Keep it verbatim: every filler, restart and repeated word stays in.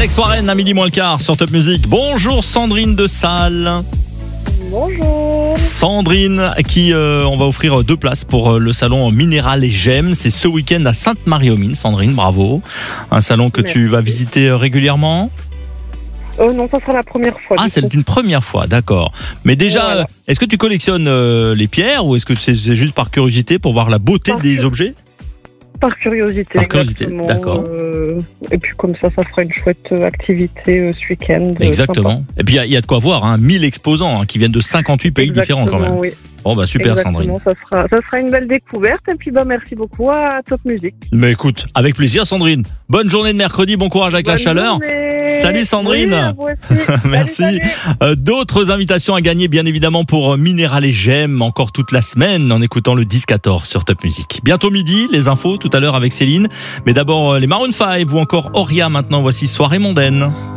Alex Warren à midi moins le quart sur Top Music. Bonjour Sandrine de Salles. Bonjour. Sandrine, à qui euh, on va offrir deux places pour euh, le salon Minéral et J'aime. C'est ce week-end à Sainte-Marie-aux-Mines. Sandrine, bravo. Un salon que Merci. tu vas visiter euh, régulièrement. Euh, non, ça sera la première fois. Ah, du c'est coup. une première fois, d'accord. Mais déjà, Voilà. euh, est-ce que tu collectionnes euh, les pierres ou est-ce que c'est, c'est juste par curiosité pour voir la beauté Par des cur- objets? Par curiosité. Par curiosité, exactement. d'accord. Euh, et puis comme ça, ça fera une chouette euh, activité euh, ce week-end. euh, Exactement. Et puis il y, y a de quoi voir, hein, mille exposants hein, qui viennent de cinquante-huit pays Exactement, différents quand même. Oui. Bon bah super Sandrine. Exactement, ça sera, ça sera une belle découverte. Et puis bah, merci beaucoup à Top Music. Mais écoute, avec plaisir Sandrine. Bonne journée de mercredi, bon courage avec la Bonne chaleur. journée. Salut, Sandrine. Oui, à vous aussi. Merci. Salut, salut. Euh, d'autres invitations à gagner bien évidemment pour Minéral et J'aime encore toute la semaine en écoutant le dix quatorze sur Top Music. Bientôt midi, les infos tout à l'heure avec Céline. Mais d'abord euh, les Maroon cinq ou encore Oria maintenant. Voici Soirée mondaine.